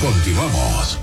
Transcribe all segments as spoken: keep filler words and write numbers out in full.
Continuamos.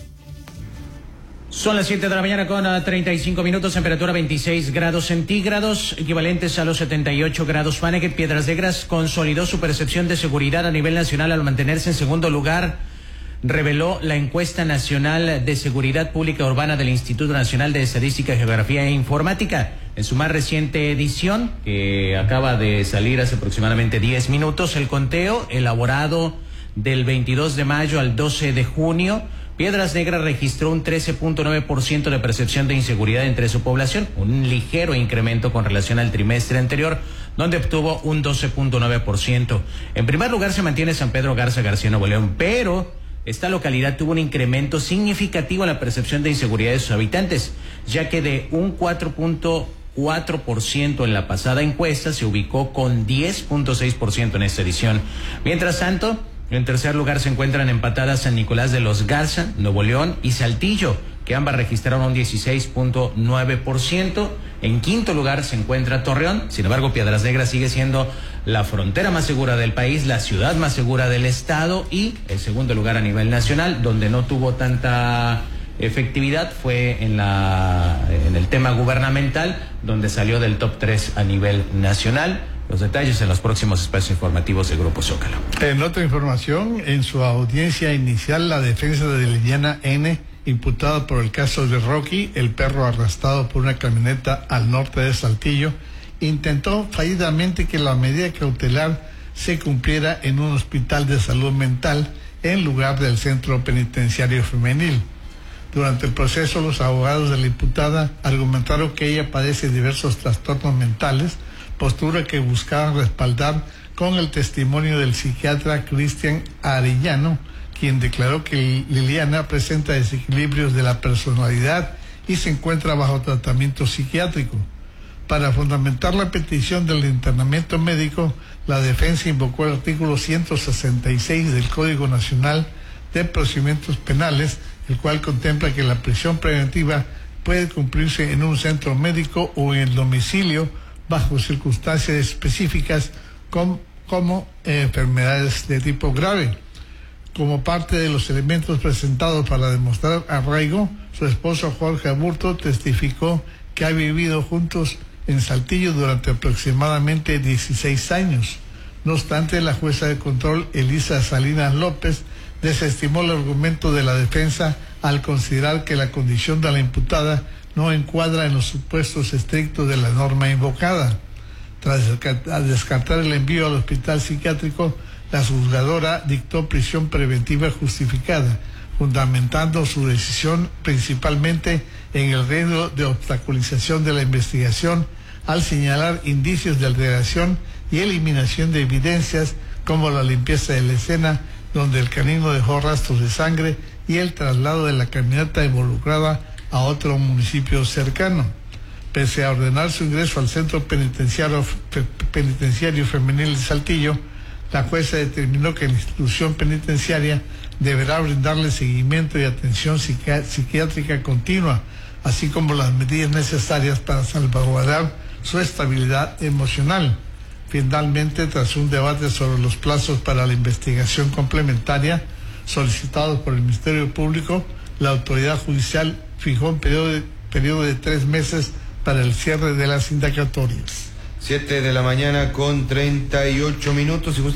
Son las siete de la mañana con treinta y cinco minutos, temperatura veintiséis grados centígrados, equivalentes a los setenta y ocho grados Fahrenheit. Piedras Negras consolidó su percepción de seguridad a nivel nacional al mantenerse en segundo lugar, reveló la encuesta nacional de seguridad pública urbana del Instituto Nacional de Estadística, Geografía e Informática. En su más reciente edición, que acaba de salir hace aproximadamente diez minutos, el conteo elaborado del veintidós de mayo al doce de junio, Piedras Negras registró un trece punto nueve por ciento de percepción de inseguridad entre su población, un ligero incremento con relación al trimestre anterior, donde obtuvo un doce punto nueve por ciento. En primer lugar se mantiene San Pedro Garza García, Nuevo León, pero esta localidad tuvo un incremento significativo en la percepción de inseguridad de sus habitantes, ya que de un cuatro punto cuatro por ciento en la pasada encuesta se ubicó con diez punto seis por ciento en esta edición. Mientras tanto, en tercer lugar se encuentran empatadas San Nicolás de los Garza, Nuevo León y Saltillo, que ambas registraron un dieciséis punto nueve por ciento. En quinto lugar se encuentra Torreón. Sin embargo, Piedras Negras sigue siendo la frontera más segura del país, la ciudad más segura del estado, y el segundo lugar a nivel nacional. Donde no tuvo tanta efectividad fue en la en el tema gubernamental, donde salió del top tres a nivel nacional. Los detalles en los próximos espacios informativos del Grupo Zócalo. En otra información, en su audiencia inicial, la defensa de Liliana N., imputada por el caso de Rocky, el perro arrastrado por una camioneta al norte de Saltillo, intentó fallidamente que la medida cautelar se cumpliera en un hospital de salud mental en lugar del centro penitenciario femenil. Durante el proceso, los abogados de la imputada argumentaron que ella padece diversos trastornos mentales, postura que buscaban respaldar con el testimonio del psiquiatra Cristian Arellano, quien declaró que Liliana presenta desequilibrios de la personalidad y se encuentra bajo tratamiento psiquiátrico. Para fundamentar la petición del internamiento médico, la defensa invocó el artículo ciento sesenta y seis del Código Nacional de Procedimientos Penales, el cual contempla que la prisión preventiva puede cumplirse en un centro médico o en el domicilio bajo circunstancias específicas como, como eh, enfermedades de tipo grave. Como parte de los elementos presentados para demostrar arraigo, su esposo Jorge Aburto testificó que ha vivido juntos en Saltillo durante aproximadamente dieciséis años. No obstante, la jueza de control Elisa Salinas López desestimó el argumento de la defensa al considerar que la condición de la imputada no encuadra en los supuestos estrictos de la norma invocada. Tras descartar el envío al hospital psiquiátrico, la juzgadora dictó prisión preventiva justificada, fundamentando su decisión principalmente en el riesgo de obstaculización de la investigación, al señalar indicios de alteración y eliminación de evidencias como la limpieza de la escena donde el canino dejó rastros de sangre y el traslado de la camioneta involucrada a otro municipio cercano. Pese a ordenar su ingreso al Centro Penitenciario, Penitenciario Femenil de Saltillo, la jueza determinó que la institución penitenciaria deberá brindarle seguimiento y atención psiqui- psiquiátrica continua, así como las medidas necesarias para salvaguardar su estabilidad emocional. Finalmente, tras un debate sobre los plazos para la investigación complementaria solicitados por el Ministerio Público, la autoridad judicial fijó un periodo de, periodo de tres meses para el cierre de las indagatorias. Siete de la mañana con treinta y ocho minutos. Y